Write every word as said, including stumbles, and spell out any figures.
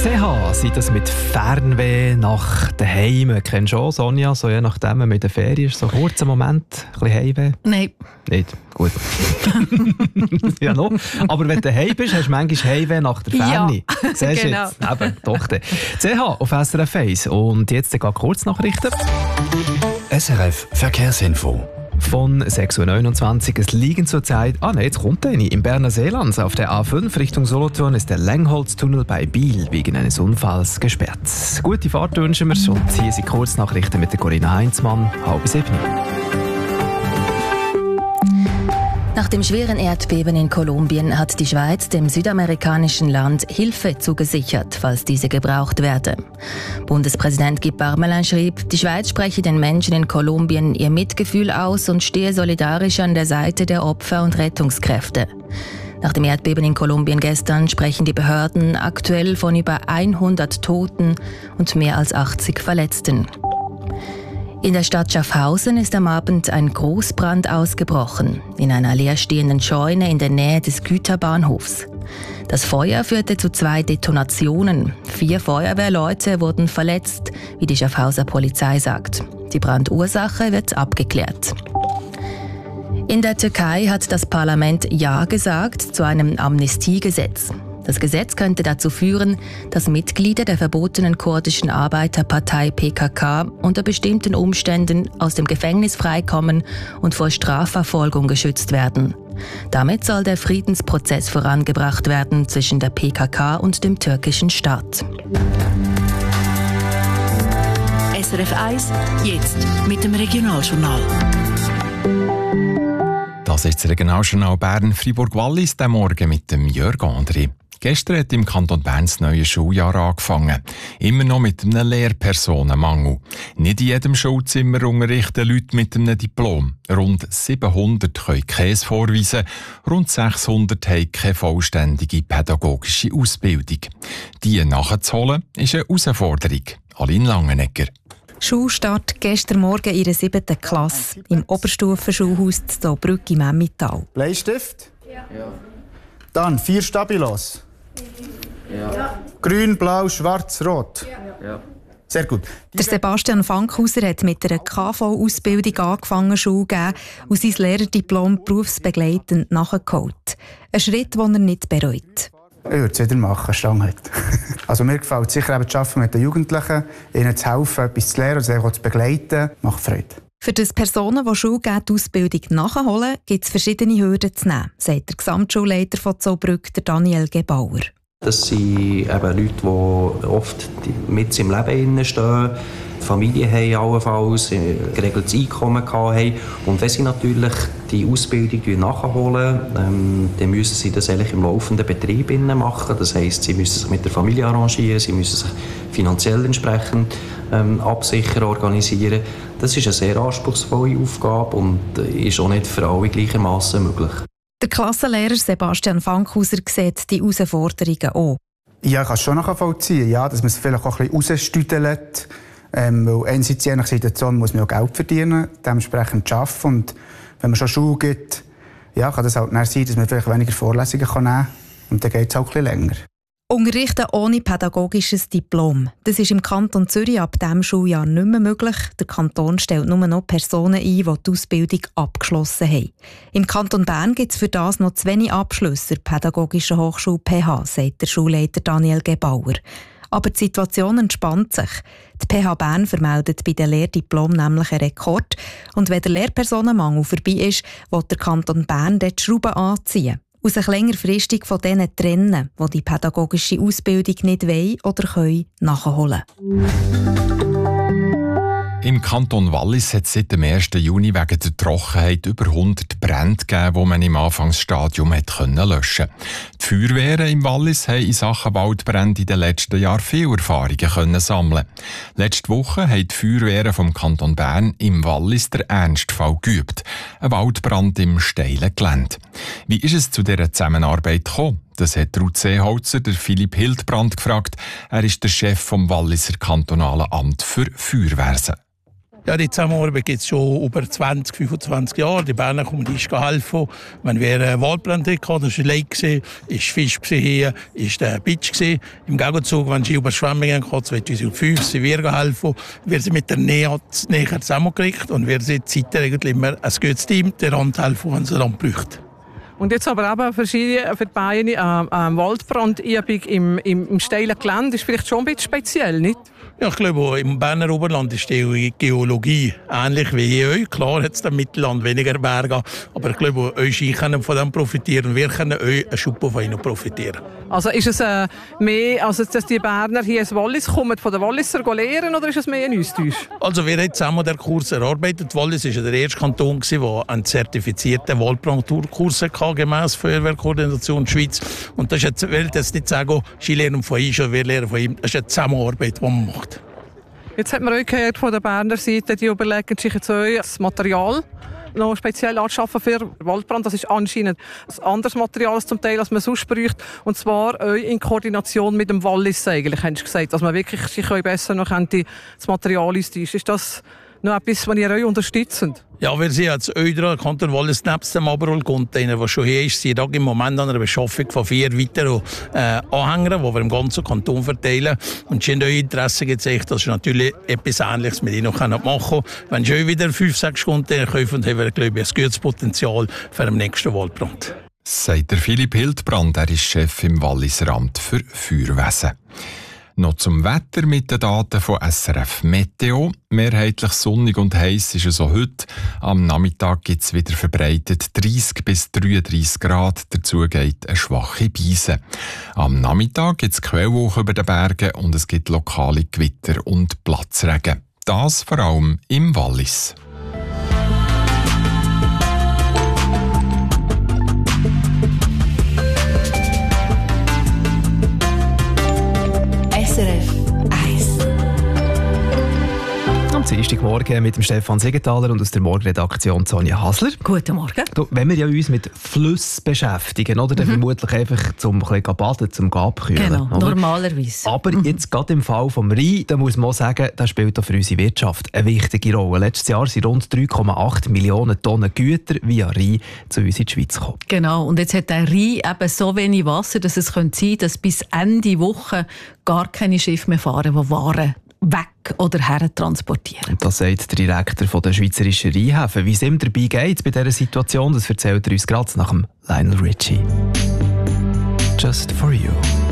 C H, sei das mit Fernweh nach daheim. Kennst du schon, Sonja, so je nachdem, wenn man in der Ferien ist, so kurz einen Moment, ein bisschen Heimweh? Nein. Nicht? Gut. Ja, noch. Aber wenn du daheim bist, hast du manchmal Heimweh nach der Ferne. Ja, siehst du genau. jetzt? Eben, doch. dann. C H auf S R F eins. Und jetzt geht Kurznachrichten. S R F Verkehrsinfo. Von sechs Uhr neunundzwanzig. Es liegen zurzeit, ah nein, jetzt kommt eine, im Berner Seeland. Auf der A fünf Richtung Solothurn ist der Längholztunnel bei Biel wegen eines Unfalls gesperrt. Gute Fahrt wünschen wir und hier sind Kurznachrichten mit der Corinna Heinzmann, halb sieben. Nach dem schweren Erdbeben in Kolumbien hat die Schweiz dem südamerikanischen Land Hilfe zugesichert, falls diese gebraucht werde. Bundespräsident Guy Parmelin schrieb, die Schweiz spreche den Menschen in Kolumbien ihr Mitgefühl aus und stehe solidarisch an der Seite der Opfer und Rettungskräfte. Nach dem Erdbeben in Kolumbien gestern sprechen die Behörden aktuell von über hundert Toten und mehr als achtzig Verletzten. In der Stadt Schaffhausen ist am Abend ein Großbrand ausgebrochen, in einer leerstehenden Scheune in der Nähe des Güterbahnhofs. Das Feuer führte zu zwei Detonationen. Vier Feuerwehrleute wurden verletzt, wie die Schaffhauser Polizei sagt. Die Brandursache wird abgeklärt. In der Türkei hat das Parlament Ja gesagt zu einem Amnestiegesetz. Das Gesetz könnte dazu führen, dass Mitglieder der verbotenen kurdischen Arbeiterpartei P K K unter bestimmten Umständen aus dem Gefängnis freikommen und vor Strafverfolgung geschützt werden. Damit soll der Friedensprozess vorangebracht werden zwischen der P K K und dem türkischen Staat. S R F eins, jetzt mit dem Regionaljournal. Das ist das Regionaljournal Bern-Fribourg-Wallis, der Morgen mit dem Jörg André. Gestern hat im Kanton Bern das neue Schuljahr angefangen. Immer noch mit einem Lehrpersonenmangel. Nicht in jedem Schulzimmer unterrichten Leute mit einem Diplom. Rund siebenhundert können Käse vorweisen, rund sechshundert haben keine vollständige pädagogische Ausbildung. Die nachzuholen ist eine Herausforderung. Aline Langenegger. Schulstart gestern Morgen in der siebten Klasse im Oberstufenschulhaus zu Zollbrück im Emmental. Bleistift? Ja. Dann vier Stabilos. Ja. Grün, blau, schwarz, rot. Ja. Sehr gut. Der Sebastian Fankhauser hat mit einer K V-Ausbildung angefangen, Schule zu geben und sein Lehrerdiplom berufsbegleitend nachgeholt. Ein Schritt, den er nicht bereut. Ich würde es wieder machen, Stange heute. Also mir gefällt es sicher eben zu arbeiten mit den Jugendlichen, ihnen zu helfen, etwas zu lernen, sie zu begleiten, macht Freude. Für das Personen, die Schule geben, die Ausbildung nachholen, gibt es verschiedene Hürden zu nehmen, sagt der Gesamtschulleiter von Zollbrück, Daniel Gebauer. Das sind eben Leute, die oft mit im Leben stehen, Familie haben allenfalls, ein geregeltes Einkommen haben. Und wenn sie natürlich die Ausbildung nachholen, ähm, dann müssen sie das eigentlich im laufenden Betrieb machen. Das heisst, sie müssen sich mit der Familie arrangieren, sie müssen sich finanziell entsprechend ähm, absichern, organisieren. Das ist eine sehr anspruchsvolle Aufgabe und ist auch nicht für alle gleichermaßen möglich. Der Klassenlehrer Sebastian Fankhauser sieht die Herausforderungen auch. Ja, ich kann es schon nachvollziehen, ja, dass man es vielleicht auch ein bisschen rausstüdelt. Ähm, weil einerseits je nach Situation muss man auch Geld verdienen, dementsprechend arbeiten. Und wenn man schon Schule gibt, ja, kann das halt sein, dass man vielleicht weniger Vorlesungen nehmen kann. Und dann geht es auch ein bisschen länger. Unterrichten ohne pädagogisches Diplom. Das ist im Kanton Zürich ab diesem Schuljahr nicht mehr möglich. Der Kanton stellt nur noch Personen ein, die die Ausbildung abgeschlossen haben. Im Kanton Bern gibt es für das noch zu wenig Abschlüsse der Pädagogischen Hochschule P H, sagt der Schulleiter Daniel Gebauer. Aber die Situation entspannt sich. Die P H Bern vermeldet bei den Lehrdiplomen nämlich einen Rekord. Und wenn der Lehrpersonenmangel vorbei ist, will der Kanton Bern dort die Schrauben anziehen. Und sich längerfristig von denen trennen, die die pädagogische Ausbildung nicht wollen oder können nachholen. Im Kanton Wallis hat es seit dem ersten Juni wegen der Trockenheit über hundert Brände gegeben, die man im Anfangsstadium löschen konnte. Die Feuerwehren im Wallis haben in Sachen Waldbrände in den letzten Jahren viele Erfahrungen können sammeln. Letzte Woche haben die Feuerwehren vom Kanton Bern im Wallis den Ernstfall geübt. Ein Waldbrand im steilen Gelände. Wie ist es zu dieser Zusammenarbeit gekommen? Das hat Ruth Seeholzer der Philipp Hildbrand gefragt. Er ist der Chef vom Walliser Kantonalen Amt für Feuerwehren. Ja, die Zusammenarbeit gibt es schon über zwanzig, fünfundzwanzig Jahre. Die Berner kommen uns helfen. Wenn wir einen Waldbrand hatten, das war ein Lake, ist Fisch hier, ist der Beach gewesen. Im Gegenzug, wenn es Überschwemmungen gab, zweitausendfünf, sind wir helfen. Wir sind mit der Nähe näher zusammengekriegt und wir sind seitdem immer ein gutes Team, der Hand helfen, wenn es Land braucht. Und jetzt aber eben verschiedene für die Beine äh, äh, Waldbrandübung im, im, im steilen Gelände ist vielleicht schon ein bisschen speziell, nicht? Ja, ich glaube, im Berner Oberland ist die Geologie ähnlich wie hier euch. Klar hat es im Mittelland weniger Berge, aber ich glaube, euch können von dem profitieren und wir können euch einen Schub von ihnen profitieren. Also ist es äh, mehr, also dass die Berner hier ins Wallis kommen, von den Walliser lernen, oder ist es mehr ein Austausch? Also wir haben zusammen den Kurs erarbeitet. Wallis war der erste Kanton, der einen zertifizierten Waldbrandkurs hatte, gemäss Feuerwehrkoordination Schweiz. Und das ist jetzt, ich will jetzt nicht sagen, sie lernen von ihm oder wir lernen von ihm. Das ist eine Zusammenarbeit, die man macht. Jetzt hat man auch gehört von der Berner Seite, die überlegen sich jetzt auch das Material noch speziell anschaffen für Waldbrand. Das ist anscheinend ein anderes Material zum Teil, als man sonst bräuchte. Und zwar auch in Koordination mit dem Wallis eigentlich, haben Sie gesagt. Dass man wirklich sich besser noch das Material austauschen. Ist das noch etwas, was ihr euch unterstützt? Ja, wir sind jetzt Eudra, Kanton Wallis, nebst dem Aberol-Container, der schon hier ist, sind wir im Moment an einer Beschaffung von vier weiteren äh, Anhängern, die wir im ganzen Kanton verteilen. Und es ist in eurem Interesse gezeigt, dass wir natürlich etwas Ähnliches mit ihnen machen können. Wenn Sie wieder fünf, sechs Container kaufen, haben wir, glaube ich, ein gutes Potenzial für den nächsten Waldbrand. Sagt der Philipp Hildbrand, er ist Chef im Walliser Amt für Feuerwesen. Noch zum Wetter mit den Daten von S R F Meteo. Mehrheitlich sonnig und heiß ist es auch heute. Am Nachmittag gibt es wieder verbreitet dreißig bis dreiunddreißig Grad. Dazu geht eine schwache Brise. Am Nachmittag gibt es Quellwolken über den Bergen und es gibt lokale Gewitter und Platzregen. Das vor allem im Wallis. S R F eins. Am Dienstagmorgen mit dem Stefan Siegenthaler und aus der Morgenredaktion Sonja Hasler. Guten Morgen. Du, wenn wir ja uns mit Flüssen beschäftigen, oder, dann mhm. vermutlich einfach zum ein bisschen baden, zum abkühlen. Genau, oder? Normalerweise. Aber mhm. jetzt gerade im Fall vom Rhein, da muss man auch sagen, das spielt auch für unsere Wirtschaft eine wichtige Rolle. Letztes Jahr sind rund drei Komma acht Millionen Tonnen Güter via Rhein zu uns in die Schweiz gekommen. Genau, und jetzt hat der Rhein eben so wenig Wasser, dass es sein könnte, dass bis Ende Woche gar keine Schiffe mehr fahren, die Waren weg oder her transportieren. Das sagt der Direktor von der Schweizerischen Rheinhäfen. Wie es ihm dabei geht bei dieser Situation, das erzählt er uns gerade nach dem Lionel Richie. Just for you.